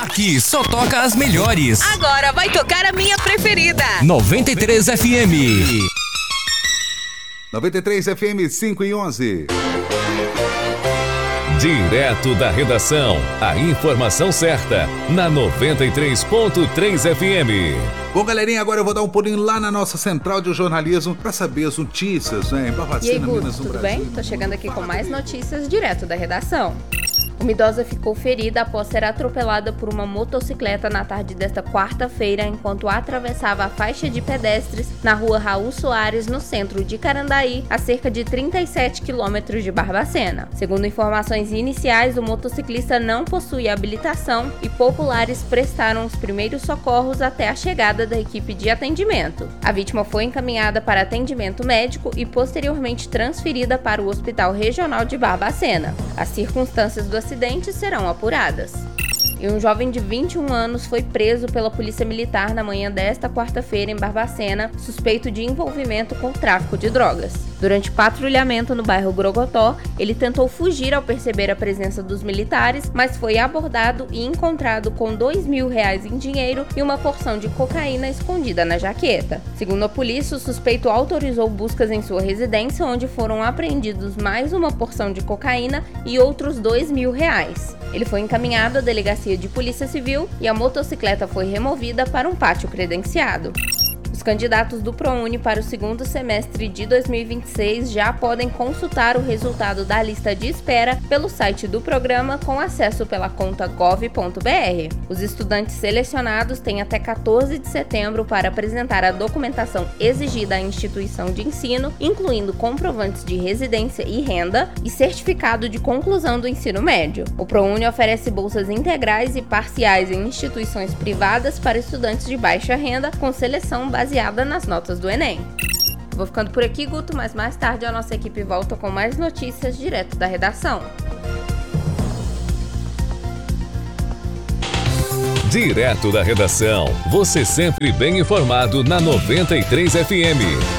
Aqui só toca as melhores. Agora vai tocar a minha preferida. 93 FM. 93 FM 5 e 11. Direto da redação, a informação certa, na 93.3 FM. Bom, galerinha, agora eu vou dar um pulinho lá na nossa central de jornalismo para saber as notícias, né? Em Barbacena, e aí, Guto, Minas, no tudo Brasil. bem? Tô chegando aqui com mais notícias direto da redação. Uma idosa ficou ferida após ser atropelada por uma motocicleta na tarde desta quarta-feira, enquanto atravessava a faixa de pedestres na rua Raul Soares, no centro de Carandaí, a cerca de 37 quilômetros de Barbacena. Segundo informações iniciais, o motociclista não possui habilitação e populares prestaram os primeiros socorros até a chegada da equipe de atendimento. A vítima foi encaminhada para atendimento médico e posteriormente transferida para o Hospital Regional de Barbacena. As circunstâncias do acidente serão apuradas. E um jovem de 21 anos foi preso pela Polícia Militar na manhã desta quarta-feira em Barbacena, suspeito de envolvimento com o tráfico de drogas. Durante patrulhamento no bairro Grogotó, ele tentou fugir ao perceber a presença dos militares, mas foi abordado e encontrado com R$2.000 em dinheiro e uma porção de cocaína escondida na jaqueta. Segundo a polícia, o suspeito autorizou buscas em sua residência, onde foram apreendidos mais uma porção de cocaína e outros R$2.000. Ele foi encaminhado à delegacia de Polícia Civil e a motocicleta foi removida para um pátio credenciado. Os candidatos do ProUni para o segundo semestre de 2026 já podem consultar o resultado da lista de espera pelo site do programa com acesso pela conta gov.br. Os estudantes selecionados têm até 14 de setembro para apresentar a documentação exigida à instituição de ensino, incluindo comprovantes de residência e renda e certificado de conclusão do ensino médio. O ProUni oferece bolsas integrais e parciais em instituições privadas para estudantes de baixa renda com seleção baseada nas notas do Enem. Vou ficando por aqui, Guto, mas mais tarde a nossa equipe volta com mais notícias direto da redação. Direto da redação, você sempre bem informado na 93 FM.